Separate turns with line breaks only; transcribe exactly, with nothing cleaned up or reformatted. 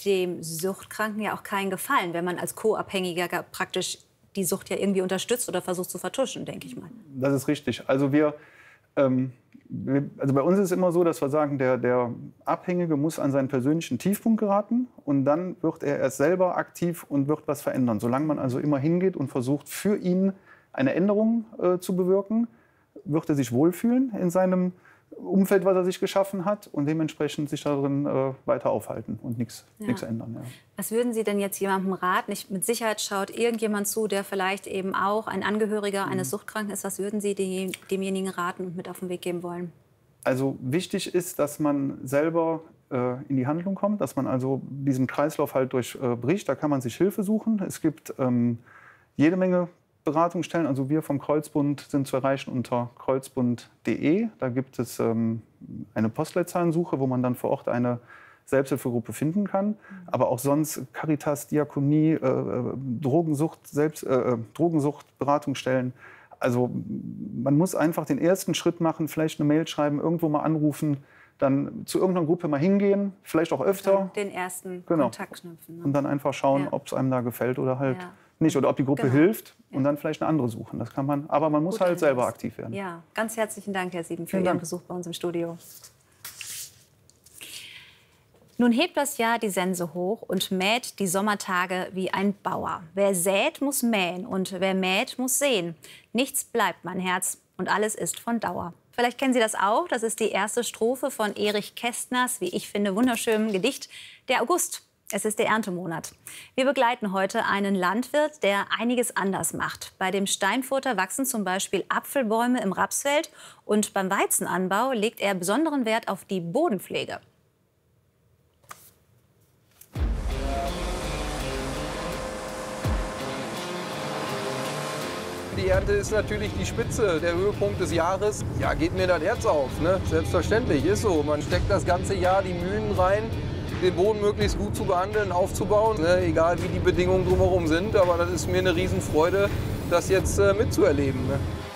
dem Suchtkranken ja auch keinen Gefallen, wenn man als Co-Abhängiger praktisch die Sucht ja irgendwie unterstützt oder versucht zu vertuschen, denke ich mal.
Das ist richtig. Also wir, ähm, wir, also bei uns ist es immer so, dass wir sagen, der, der Abhängige muss an seinen persönlichen Tiefpunkt geraten und dann wird er erst selber aktiv und wird was verändern. Solange man also immer hingeht und versucht, für ihn eine Änderung äh, zu bewirken, wird er sich wohlfühlen in seinem Umfeld, was er sich geschaffen hat, und dementsprechend sich darin äh, weiter aufhalten und nichts
ja.
ändern. Ja.
Was würden Sie denn jetzt jemandem raten? Nicht, mit Sicherheit schaut irgendjemand zu, der vielleicht eben auch ein Angehöriger eines Suchtkranken ist. Was würden Sie die, demjenigen raten und mit auf den Weg geben wollen?
Also wichtig ist, dass man selber äh, in die Handlung kommt, dass man also diesen Kreislauf halt durchbricht. Da kann man sich Hilfe suchen. Es gibt ähm, jede Menge Beratungsstellen. Also wir vom Kreuzbund sind zu erreichen unter kreuzbund punkt de. Da gibt es ähm, eine Postleitzahlensuche, wo man dann vor Ort eine Selbsthilfegruppe finden kann. Aber auch sonst Caritas, Diakonie, äh, Drogensucht, Selbst, äh, Drogensucht-Beratungsstellen. Also man muss einfach den ersten Schritt machen, vielleicht eine Mail schreiben, irgendwo mal anrufen, dann zu irgendeiner Gruppe mal hingehen, vielleicht auch öfter.
Den ersten
genau.
Kontakt knüpfen. Ne?
Und dann einfach schauen,
ja.
ob es einem da gefällt oder halt
ja.
nicht. Oder ob die Gruppe
genau.
hilft und
ja.
dann vielleicht eine andere suchen. Das kann man, aber man muss
Guter
halt selber
Hinweis.
aktiv werden.
Ja, ganz herzlichen Dank, Herr Sieben, für
Vielen
Ihren
Dank.
Besuch bei uns im Studio. Nun hebt das Jahr die Sense hoch und mäht die Sommertage wie ein Bauer. Wer sät, muss mähen und wer mäht, muss säen. Nichts bleibt, mein Herz, und alles ist von Dauer. Vielleicht kennen Sie das auch. Das ist die erste Strophe von Erich Kästners, wie ich finde, wunderschönem Gedicht Der August. Es ist der Erntemonat. Wir begleiten heute einen Landwirt, der einiges anders macht. Bei dem Steinfurter wachsen zum Beispiel Apfelbäume im Rapsfeld und beim Weizenanbau legt er besonderen Wert auf die Bodenpflege.
Die Ernte ist natürlich die Spitze, der Höhepunkt des Jahres. Ja, geht mir das Herz auf, ne? Selbstverständlich, ist so. Man steckt das ganze Jahr die Mühen rein, den Boden möglichst gut zu behandeln, aufzubauen, ne? Egal wie die Bedingungen drumherum sind. Aber das ist mir eine Riesenfreude, das jetzt äh, mitzuerleben. Ne?